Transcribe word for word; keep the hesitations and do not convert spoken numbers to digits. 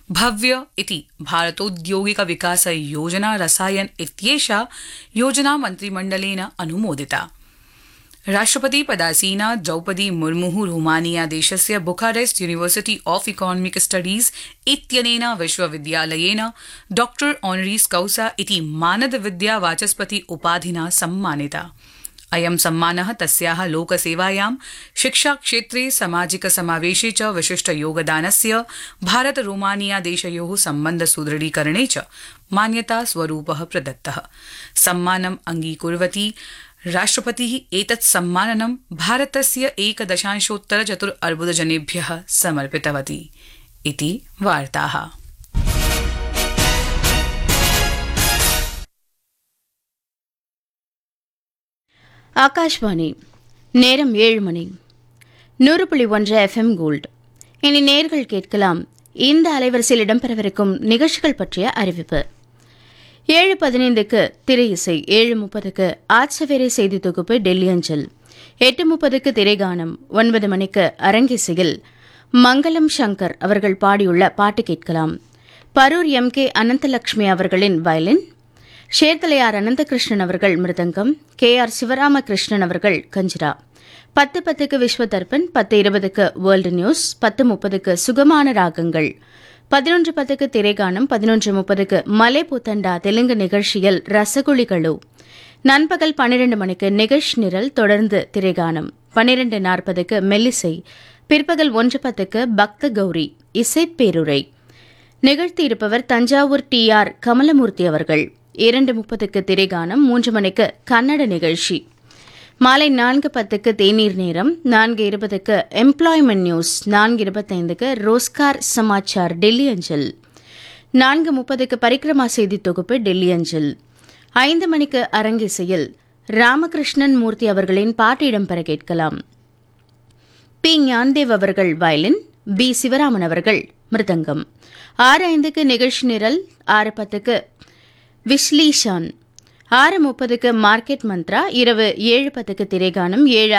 भव्य इति भारतौद्योगिक विकास योजना रसायन इत्येषा योजना मन्त्रिमण्डलेन अनुमोदिता। राष्ट्रपति पदासीना द्रौपदी मुर्मुः रोमानिया देशस्य Bucharest university of economic studies इत्यनेन विश्वविद्यालयेन डॉक्टर ऑनरीस कौसा इति मानद विद्या वाचस्पति उपाधिना सम्मानिता। अयं सम्मानः तस्याः लोकसेवायां शिक्षा क्षेत्रे सामाजिक समावेशे च विशिष्ट योगदानस्य भारत रोमानिया देशयोः सम्बन्ध सुदृढीकरणे च मान्यता स्वरूपः प्रदत्तः। सम्मानम् अंगीकुर्वती राष्ट्रपतिः एतत् सम्माननं भारतस्य एकदशांशोत्तर चतुर अर्बुदजनेभ्यः समर्पितवती इति वार्ताः। ஆகாஷ்வாணி நேரம் ஏழு மணி நூறு புள்ளி ஒன்று எஃப்எம் கோல்டு. இனி நேர்கள் கேட்கலாம் இந்த அலைவரிசையில் இடம்பெறவிருக்கும் நிகழ்ச்சிகள் பற்றிய அறிவிப்பு. ஏழு பதினைந்துக்கு திரை இசை, ஏழு முப்பதுக்கு ஆட்சவேரை செய்தி தொகுப்பு டெல்லி அஞ்சல், எட்டு முப்பதுக்கு திரைகானம், ஒன்பது மணிக்கு அரங்கிசையில் மங்களம் சங்கர் அவர்கள் பாடியுள்ள பாட்டு கேட்கலாம். பரூர் எம் கே அனந்தலட்சுமி அவர்களின் வயலின், ஷேர்தலையார் அனந்தகிருஷ்ணன் அவர்கள் மிருதங்கம், கே ஆர் சிவராமகிருஷ்ணன் அவர்கள் கஞ்சிரா. பத்து பத்துக்கு விஸ்வ தர்பன், பத்து இருபதுக்கு வேர்ல்டு நியூஸ், பத்து முப்பதுக்கு சுகமான ராகங்கள், பதினொன்று பத்துக்கு திரைகானம், பதினொன்று முப்பதுக்கு மலை புத்தண்டா தெலுங்கு நிகழ்ச்சியில் ரசகுலிகளு. நண்பகல் பன்னிரண்டு மணிக்கு நிகழ்ச்சி நிரல், தொடர்ந்து திரைகானம். பன்னிரண்டு நாற்பதுக்கு மெல்லிசை, பிற்பகல் ஒன்று பத்துக்கு பக்த கௌரி இசைப்பேருரை. நிகழ்த்தியிருப்பவர் தஞ்சாவூர் டி ஆர் கமலமூர்த்தி அவர்கள். இரண்டு முப்பதுக்கு திரைகானம், மூன்று மணிக்கு கன்னட நிகழ்ச்சி. மாலை நான்கு பத்துக்கு தேநீர் நேரம், நான்கு இருபதுக்கு எம்ப்ளாய்மெண்ட் நியூஸ், நான்கு இருபத்தைந்துக்கு ரோஸ்கார் சமாச்சார் டெல்லி அஞ்சல், நான்கு முப்பதுக்கு பரிக்கிரமா செய்தி தொகுப்பு டெல்லி அஞ்சல். ஐந்து மணிக்கு அரங்கிசையில் ராமகிருஷ்ணன் மூர்த்தி அவர்களின் பாட்டு இடம்பெற கேட்கலாம். பி ஞான்தேவ் அவர்கள் வயலின், பி சிவராமன் அவர்கள் மிருதங்கம். ஆறு ஐந்துக்கு நிகழ்ச்சி நிரல், ஆறு பத்துக்கு விஸ்லீஷான், ஆறு முப்பதுக்கு மார்க்கெட் மந்த்ரா, இரவு ஏழு பத்துக்கு திரைகானம், ஏழு